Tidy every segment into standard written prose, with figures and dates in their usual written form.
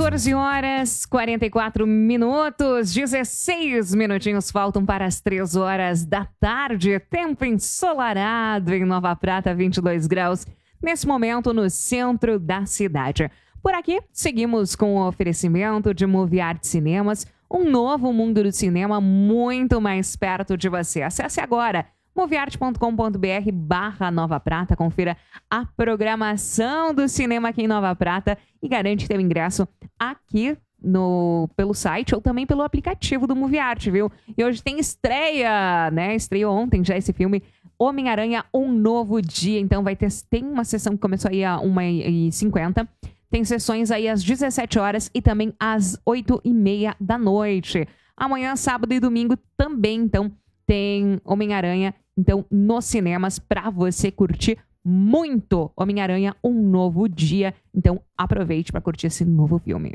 14 horas 44 minutos, 16 minutinhos faltam para as 3 horas da tarde. Tempo ensolarado em Nova Prata, 22 graus, nesse momento no centro da cidade. Por aqui, seguimos com o oferecimento de Movie Art Cinemas, um novo mundo do cinema muito mais perto de você. Acesse agora movieart.com.br/Nova Prata, confira a programação do cinema aqui em Nova Prata e garante teu ingresso aqui pelo site ou também pelo aplicativo do Movie Art, viu? E hoje tem estreia, né? Estreou ontem já esse filme Homem-Aranha, Um Novo Dia. Então tem uma sessão que começou aí às 1h50. Tem sessões aí às 17 horas e também às 8h30 da noite. Amanhã, sábado e domingo também, então, tem Homem-Aranha, então, nos cinemas, para você curtir muito Homem-Aranha, Um Novo Dia. Então, aproveite para curtir esse novo filme.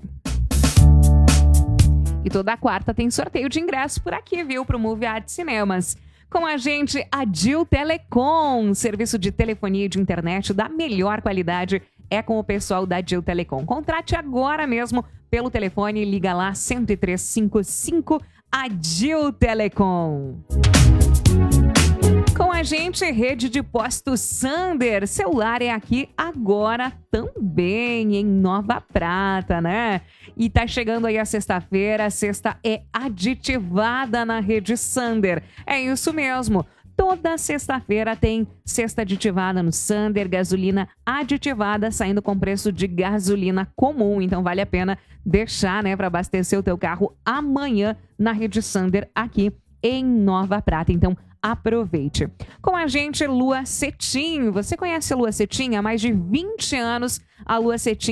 E toda quarta tem sorteio de ingresso por aqui, viu? Pro Movie Art Cinemas. Com a gente, a Dil Telecom, serviço de telefonia e de internet da melhor qualidade é com o pessoal da Dil Telecom. Contrate agora mesmo pelo telefone, liga lá 10355, a Dil Telecom. Com a gente, rede de postos Sander. Celular é aqui agora também em Nova Prata, né? E tá chegando aí a sexta-feira. A sexta é aditivada na rede Sander. É isso mesmo. Toda sexta-feira tem cesta aditivada no Sander, gasolina aditivada saindo com preço de gasolina comum. Então vale a pena deixar, né, para abastecer o teu carro amanhã na rede Sander aqui em Nova Prata. Então aproveite. Com a gente, Lua Cetim. Você conhece a Lua Cetim? Há mais de 20 anos, a Lua Cetim